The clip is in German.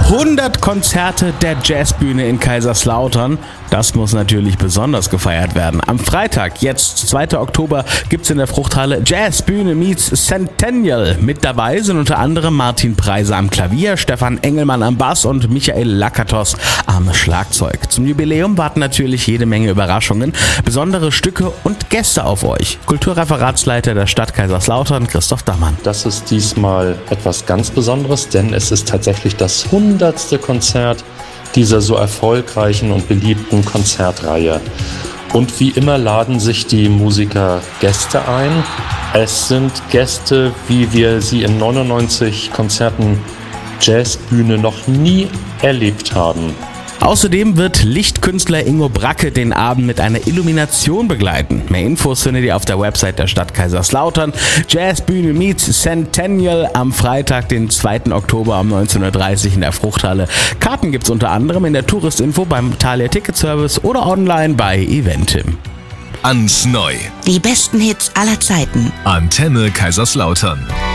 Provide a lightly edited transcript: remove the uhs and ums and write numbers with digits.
100 Konzerte der Jazzbühne in Kaiserslautern. Das muss natürlich besonders gefeiert werden. Am Freitag, jetzt 2. Oktober, gibt's in der Fruchthalle Jazzbühne meets Centennial. Mit dabei sind unter anderem Martin Preiser am Klavier, Stefan Engelmann am Bass und Michael Lakatos am Schlagzeug. Zum Jubiläum warten natürlich jede Menge Überraschungen, besondere Stücke und Gäste auf euch. Kulturreferatsleiter der Stadt Kaiserslautern, Christoph Dammann. Das ist diesmal etwas ganz Besonderes, denn es ist tatsächlich das 100. Konzert dieser so erfolgreichen und beliebten Konzertreihe. Und wie immer laden sich die Musiker Gäste ein. Es sind Gäste, wie wir sie in 99 Konzerten Jazzbühne noch nie erlebt haben. Außerdem wird Lichtkünstler Ingo Bracke den Abend mit einer Illumination begleiten. Mehr Infos findet ihr auf der Website der Stadt Kaiserslautern. Jazzbühne meets Centennial am Freitag, den 2. Oktober um 19.30 Uhr in der Fruchthalle. Karten gibt's unter anderem in der Touristinfo beim Thalia Ticketservice oder online bei Eventim. Ans Neu. Die besten Hits aller Zeiten. Antenne Kaiserslautern.